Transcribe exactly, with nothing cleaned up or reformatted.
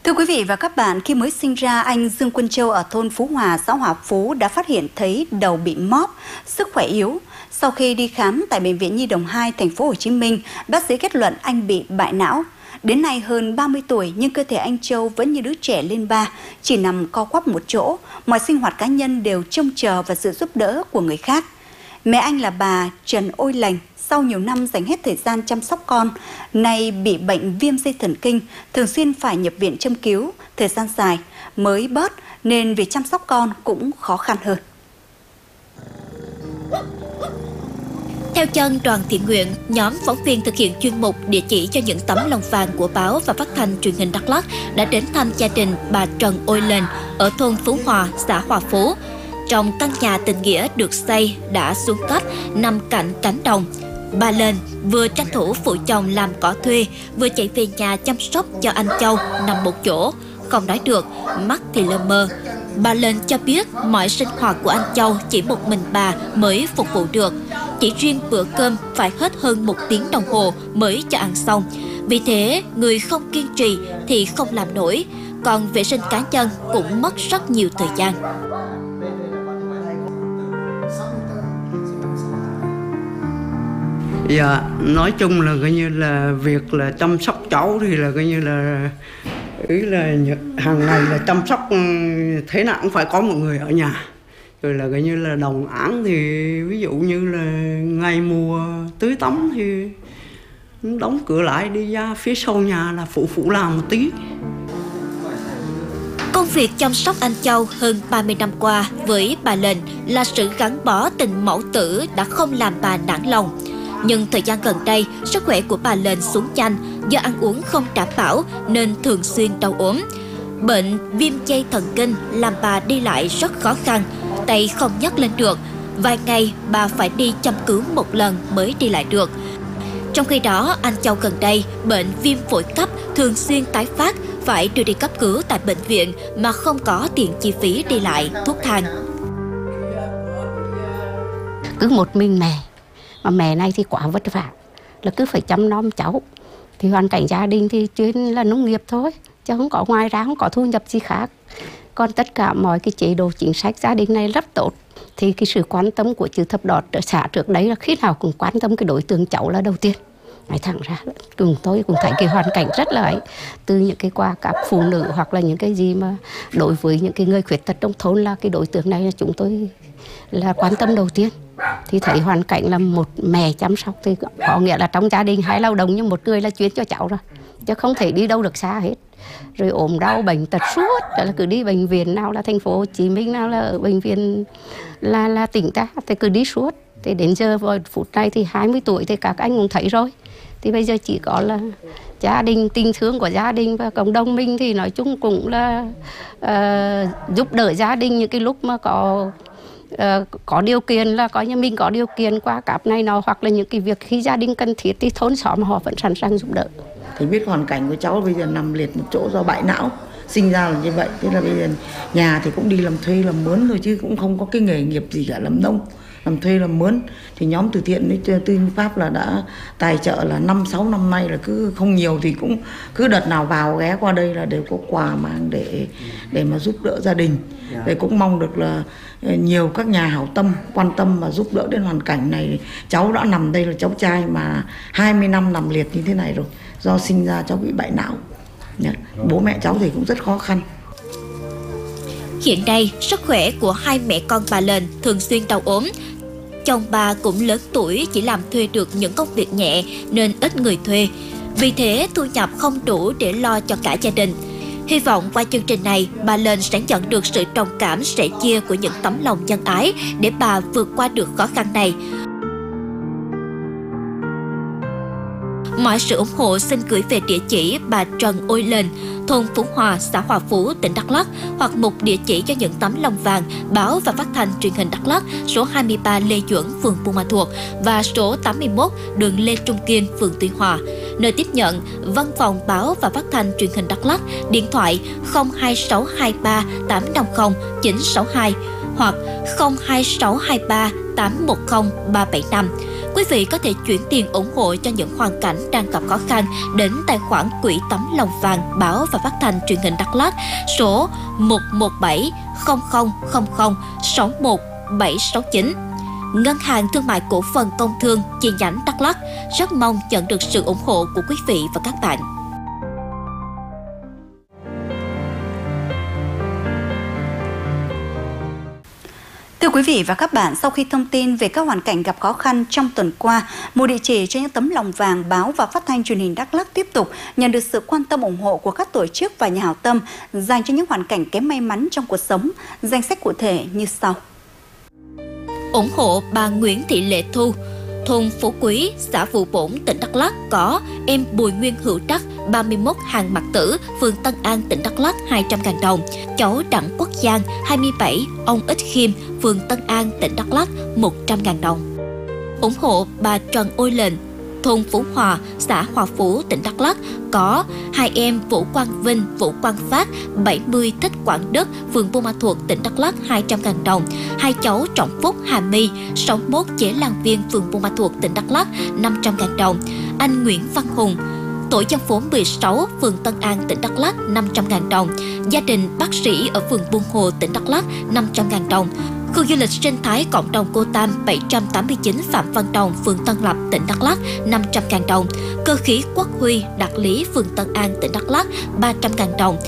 Thưa quý vị và các bạn, khi mới sinh ra, anh Dương Quân Châu ở thôn Phú Hòa, xã Hòa Phú đã phát hiện thấy đầu bị móp, sức khỏe yếu. Sau khi đi khám tại Bệnh viện Nhi đồng hai, thành phố Hồ Chí Minh, bác sĩ kết luận anh bị bại não. Đến nay hơn ba mươi tuổi nhưng cơ thể anh Châu vẫn như đứa trẻ lên ba, chỉ nằm co quắp một chỗ. Mọi sinh hoạt cá nhân đều trông chờ vào sự giúp đỡ của người khác. Mẹ anh là bà Trần Ôi Lành, sau nhiều năm dành hết thời gian chăm sóc con, nay bị bệnh viêm dây thần kinh, thường xuyên phải nhập viện châm cứu, thời gian dài mới bớt nên việc chăm sóc con cũng khó khăn hơn. Theo chân Đoàn Thiện Nguyện, nhóm phóng viên thực hiện chuyên mục địa chỉ cho những tấm lòng vàng của báo và phát thanh truyền hình Đắk Lắk đã đến thăm gia đình bà Trần Ôi Lành ở thôn Phú Hòa, xã Hòa Phú. Trong căn nhà tình nghĩa được xây đã xuống cấp nằm cạnh cánh đồng. Bà Lên vừa tranh thủ phụ chồng làm cỏ thuê, vừa chạy về nhà chăm sóc cho anh Châu nằm một chỗ, không nói được, mắt thì lơ mơ. Bà Lên cho biết mọi sinh hoạt của anh Châu chỉ một mình bà mới phục vụ được. Chỉ riêng bữa cơm phải hết hơn một tiếng đồng hồ mới cho ăn xong. Vì thế, người không kiên trì thì không làm nổi, còn vệ sinh cá nhân cũng mất rất nhiều thời gian. Dạ, nói chung là coi như là việc là chăm sóc cháu thì là coi như là ý là hàng ngày là chăm sóc thế nào cũng phải có một người ở nhà. Rồi là coi như là đồng áng thì ví dụ như là ngày mùa tưới tắm thì đóng cửa lại đi ra phía sau nhà là phụ phụ làm một tí. Công việc chăm sóc anh Châu hơn ba mươi năm qua với bà Lệnh là sự gắn bó tình mẫu tử đã không làm bà nản lòng. Nhưng thời gian gần đây, sức khỏe của bà Lệnh xuống nhanh do ăn uống không đảm bảo nên thường xuyên đau ốm. Bệnh viêm dây thần kinh làm bà đi lại rất khó khăn, tay không nhấc lên được. Vài ngày bà phải đi châm cứu một lần mới đi lại được. Trong khi đó, anh Châu gần đây bệnh viêm phổi cấp thường xuyên tái phát, phải đưa đi cấp cứu tại bệnh viện mà không có tiền chi phí đi lại, thuốc thang. Cứ một mình mẹ, mà mẹ này thì quá vất vả, là cứ phải chăm nom cháu. Thì hoàn cảnh gia đình thì chuyên là nông nghiệp thôi, chứ không có ngoài ra, không có thu nhập gì khác. Còn tất cả mọi cái chế độ chính sách gia đình này rất tốt. Thì cái sự quan tâm của chữ Thập Đỏ xã trước đấy là khi nào cũng quan tâm cái đối tượng cháu là đầu tiên. Nói thẳng ra, cùng tôi cũng thấy cái hoàn cảnh rất là ấy. Từ những cái quà cáp phụ nữ hoặc là những cái gì mà đối với những cái người khuyết tật trong thôn là cái đối tượng này là chúng tôi là quan tâm đầu tiên. Thì thấy hoàn cảnh là một mẹ chăm sóc thì có nghĩa là trong gia đình hai lao động nhưng một người là chuyên cho cháu rồi. Chứ không thể đi đâu được xa hết. Rồi ốm đau bệnh tật suốt, là cứ đi bệnh viện nào là thành phố Hồ Chí Minh, nào là ở bệnh viện là là tỉnh ta, thì cứ đi suốt. Thì đến giờ vào phút này thì hai mươi tuổi thì các anh cũng thấy rồi. Thì bây giờ chỉ có là gia đình, tình thương của gia đình và cộng đồng mình thì nói chung cũng là uh, giúp đỡ gia đình những cái lúc mà có uh, có điều kiện, là coi như mình có điều kiện qua cáp này nọ, hoặc là những cái việc khi gia đình cần thiết thì thôn xóm họ vẫn sẵn sàng giúp đỡ. Thì biết hoàn cảnh của cháu bây giờ nằm liệt một chỗ do bại não, sinh ra là như vậy. Thế là bây giờ nhà thì cũng đi làm thuê làm mướn thôi chứ cũng không có cái nghề nghiệp gì cả, làm nông, làm thuê làm mướn. Thì nhóm từ thiện với Tư Pháp là đã tài trợ là năm sáu năm nay, là cứ không nhiều thì cũng cứ đợt nào vào ghé qua đây là đều có quà mang để để mà giúp đỡ gia đình. Để cũng mong được là nhiều các nhà hảo tâm quan tâm và giúp đỡ đến hoàn cảnh này. Cháu đã nằm đây là cháu trai mà hai mươi năm nằm liệt như thế này rồi, do sinh ra cháu bị bại não. Bố mẹ cháu thì cũng rất khó khăn. Hiện nay, sức khỏe của hai mẹ con bà Lệnh thường xuyên đau ốm. Chồng bà cũng lớn tuổi, chỉ làm thuê được những công việc nhẹ nên ít người thuê. Vì thế, thu nhập không đủ để lo cho cả gia đình. Hy vọng qua chương trình này, bà Lệnh sẽ nhận được sự đồng cảm, sẻ chia của những tấm lòng nhân ái để bà vượt qua được khó khăn này. Mọi sự ủng hộ xin gửi về địa chỉ bà Trần Ôi Lệnh, thôn Phú Hòa, xã Hòa Phú, tỉnh Đắk Lắk, hoặc một địa chỉ cho những tấm lòng vàng, báo và phát thanh truyền hình Đắk Lắk, số hai mươi ba Lê Duẩn, phường Buôn Ma Thuột và số tám mươi mốt đường Lê Trung Kiên, phường Tuy Hòa. Nơi tiếp nhận, văn phòng báo và phát thanh truyền hình Đắk Lắk, điện thoại không hai sáu hai ba tám năm không chín sáu hai hoặc không hai sáu hai ba tám một không ba bảy năm. Quý vị có thể chuyển tiền ủng hộ cho những hoàn cảnh đang gặp khó khăn đến tài khoản Quỹ Tấm Lòng Vàng Báo và Phát thanh Truyền hình Đắk Lắk số một một bảy không không không không sáu một bảy sáu chín. Ngân hàng Thương mại Cổ phần Công thương chi nhánh Đắk Lắk rất mong nhận được sự ủng hộ của quý vị và các bạn. Thưa quý vị và các bạn, sau khi thông tin về các hoàn cảnh gặp khó khăn trong tuần qua, một địa chỉ cho những tấm lòng vàng báo và phát thanh truyền hình Đắk Lắk tiếp tục nhận được sự quan tâm ủng hộ của các tổ chức và nhà hảo tâm dành cho những hoàn cảnh kém may mắn trong cuộc sống. Danh sách cụ thể như sau. Ủng hộ bà Nguyễn Thị Lệ Thu, thôn Phú Quý, xã Vụ Bổn, tỉnh Đắk Lắk có em Bùi Nguyên Hữu Đắc, ba mươi mốt Hàng Mạc Tử, phường Tân An, tỉnh Đắk Lắk hai trăm nghìn đồng. Cháu Đặng Quốc Giang, hai mươi bảy, ông Ích Khiêm, phường Tân An, tỉnh Đắk Lắk một trăm nghìn đồng. Ủng hộ bà Trần Ôi Lệnh, thôn Phú Hòa, xã Hòa Phú, tỉnh Đắk Lắk có hai em Vũ Quang Vinh, Vũ Quang Phát, bảy mươi Thích Quảng Đức, phường Buôn Ma Thuột, tỉnh Đắk Lắk hai trăm nghìn đồng. Hai cháu Trọng Phúc, Hà My, sáu mươi mốt Chế Lan Viên, phường Buôn Ma Thuột, tỉnh Đắk Lắk năm trăm nghìn đồng. Anh Nguyễn Văn Hùng, tổ dân phố mười sáu, phường Tân An, tỉnh Đắk Lắk năm trăm nghìn đồng. Gia đình bác sĩ ở phường Buôn Hồ, tỉnh Đắk Lắk năm trăm nghìn đồng. Khu du lịch sinh thái cộng đồng Cô Tam bảy trăm tám mươi chín Phạm Văn Đồng, phường Tân Lập, tỉnh Đắk Lắk năm trăm nghìn đồng. Cơ khí Quốc Huy, Đạt Lý, phường Tân An, tỉnh Đắk Lắk ba trăm nghìn đồng.